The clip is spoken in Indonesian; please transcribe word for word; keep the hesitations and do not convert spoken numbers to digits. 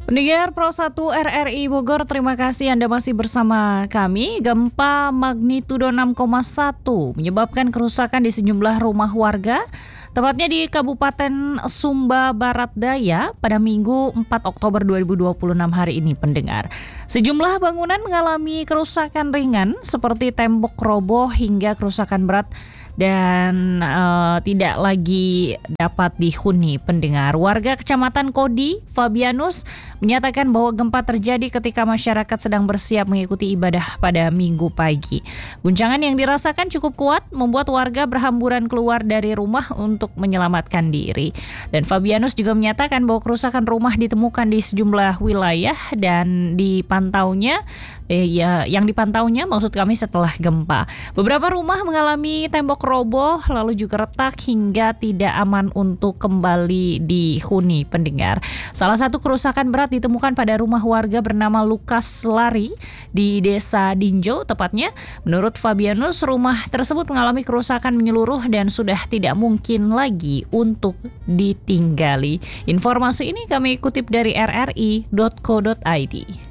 Pendengar Pro satu R R I Bogor, terima kasih Anda masih bersama kami. Gempa magnitudo enam koma satu menyebabkan kerusakan di sejumlah rumah warga, tepatnya di Kabupaten Sumba Barat Daya pada Minggu empat Oktober dua ribu dua puluh enam hari ini, pendengar. Sejumlah bangunan mengalami kerusakan ringan seperti tembok roboh hingga kerusakan berat dan uh, tidak lagi dapat dihuni, pendengar. Warga Kecamatan Kodi, Fabianus, menyatakan bahwa gempa terjadi ketika masyarakat sedang bersiap mengikuti ibadah pada Minggu pagi. Guncangan yang dirasakan cukup kuat membuat warga berhamburan keluar dari rumah untuk menyelamatkan diri. Dan Fabianus juga menyatakan bahwa kerusakan rumah ditemukan di sejumlah wilayah dan dipantaunya eh, ya, yang dipantaunya maksud kami setelah gempa. Beberapa rumah mengalami tembok roboh lalu juga retak hingga tidak aman untuk kembali dihuni, pendengar. Salah satu kerusakan berat ditemukan pada rumah warga bernama Lukas Lari di Desa Dinjo tepatnya. Menurut Fabianus, rumah tersebut mengalami kerusakan menyeluruh dan sudah tidak mungkin lagi untuk ditinggali. Informasi ini kami kutip dari r r i titik co titik i d.